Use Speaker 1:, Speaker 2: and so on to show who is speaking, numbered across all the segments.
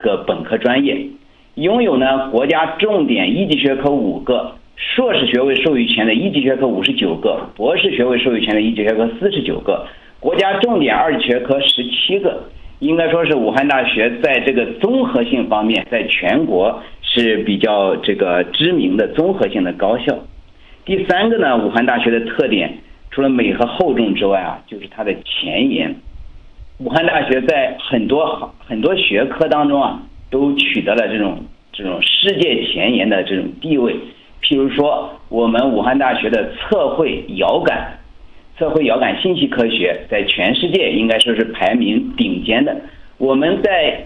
Speaker 1: 个本科专业，拥有呢国家重点一级学科5个，硕士学位授予权的一级学科59个，博士学位授予权的一级学科49个，国家重点2级学科17个。应该说是武汉大学在这个综合性方面，在全国是比较这个知名的综合性的高校。第3个呢，武汉大学的特点除了美和厚重之外啊，就是它的前沿。武汉大学在很多学科当中啊，都取得了这种世界前沿的这种地位。譬如说，我们武汉大学的测绘遥感信息科学在全世界应该说是排名顶尖的。我们在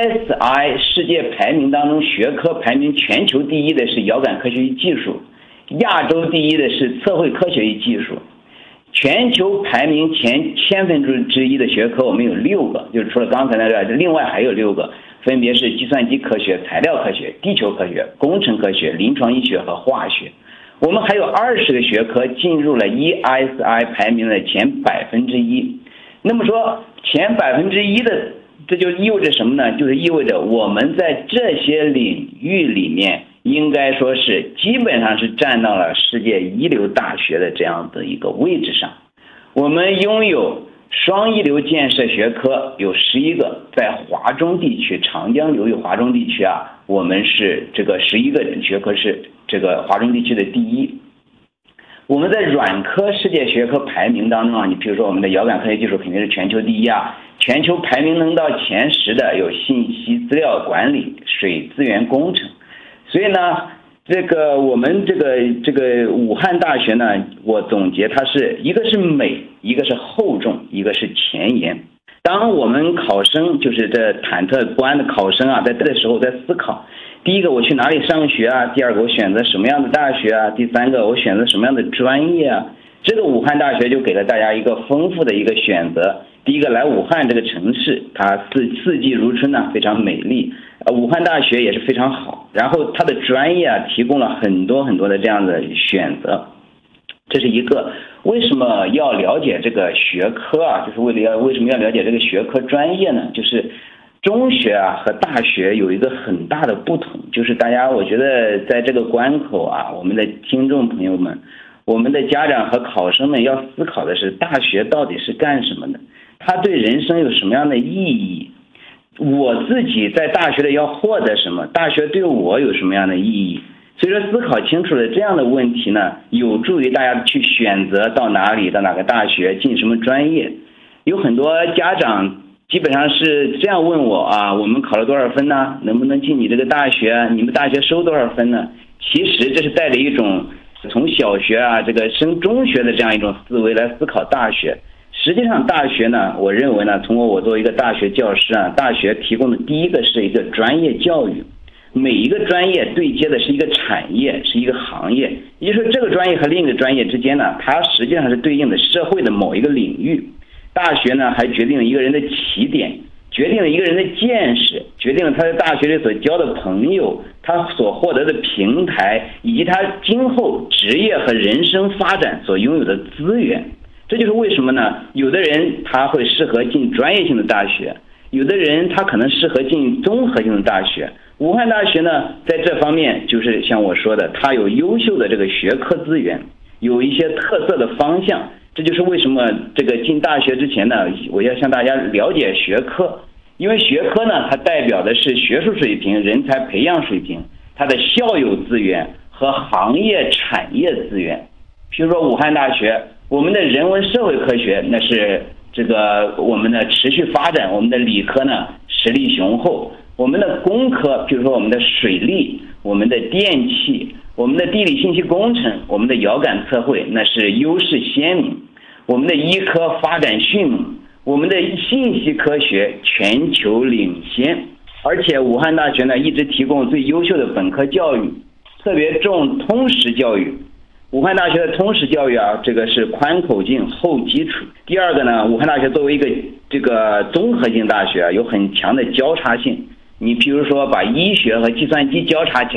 Speaker 1: ESI 世界排名当中，学科排名全球第1的是遥感科学与技术，亚洲第1的是测绘科学与技术。全球排名前1/1000的学科我们有6个，就是除了刚才那个，另外还有6个，分别是计算机科学、材料科学、地球科学、工程科学、临床医学和化学。我们还有20个学科进入了 ESI 排名的前1%。那么说前1%的，这就意味着什么呢？就是意味着我们在这些领域里面，应该说是基本上是站到了世界一流大学的这样的一个位置上。我们拥有双一流建设学科有11个，在华中地区，长江流域华中地区啊，我们是这个11个学科是这个华中地区的第1。我们在软科世界学科排名当中啊，你比如说我们的遥感科学技术肯定是全球第1啊，全球排名能到前10的有信息资料管理、水资源工程。所以呢，我们这个武汉大学呢，我总结它是一个是美，一个是厚重，一个是前沿。当我们考生就是这忐忑不安的考生啊，在这个时候在思考，第一个我去哪里上学啊？第二个我选择什么样的大学啊？第三个我选择什么样的专业啊？这个武汉大学就给了大家一个丰富的一个选择。第一个来武汉这个城市，它四季如春呢，非常美丽。武汉大学也是非常好，然后它的专业啊提供了很多的这样的选择。这是一个为什么要了解这个学科啊，就是为什么要了解这个学科专业呢？就是中学啊和大学有一个很大的不同，就是大家我觉得在这个关口啊，我们的听众朋友们，我们的家长和考生们要思考的是，大学到底是干什么的？它对人生有什么样的意义？我自己在大学里要获得什么？大学对我有什么样的意义？所以说思考清楚了这样的问题呢，有助于大家去选择到哪个大学，进什么专业。有很多家长基本上是这样问我啊，我们考了多少分呢？能不能进你这个大学？你们大学收多少分呢？其实这是带着一种从小学啊这个升中学的这样一种思维来思考大学。实际上大学呢，我认为呢，通过我作为一个大学教师啊，大学提供的第一个是一个专业教育。每一个专业对接的是一个产业，是一个行业，也就是说这个专业和另一个专业之间呢，它实际上是对应的社会的某一个领域。大学呢还决定了一个人的起点，决定了一个人的见识，决定了他在大学里所交的朋友，他所获得的平台，以及他今后职业和人生发展所拥有的资源。这就是为什么呢，有的人他会适合进专业性的大学，有的人他可能适合进综合性的大学。武汉大学呢，在这方面就是像我说的，它有优秀的这个学科资源，有一些特色的方向。这就是为什么这个进大学之前呢，我要向大家了解学科，因为学科呢，它代表的是学术水平、人才培养水平，它的校友资源和行业产业资源。比如说武汉大学，我们的人文社会科学那是这个我们的持续发展，我们的理科呢实力雄厚。我们的工科，比如说我们的水利、我们的电气、我们的地理信息工程、我们的遥感测绘，那是优势鲜明。我们的医科发展迅猛，我们的信息科学全球领先。而且武汉大学呢一直提供最优秀的本科教育，特别重通识教育。武汉大学的通识教育啊，这个是宽口径厚基础。第二个呢，武汉大学作为一个这个综合性大学啊，有很强的交叉性。你比如说把医学和计算机交叉起来，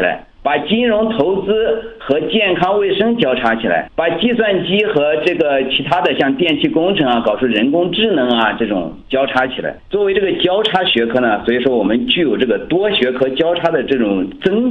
Speaker 1: 把金融投资和健康卫生交叉起来，把计算机和这个其他的像电气工程啊，搞出人工智能啊这种交叉起来。作为这个交叉学科呢，所以说我们具有这个多学科交叉的这种增长。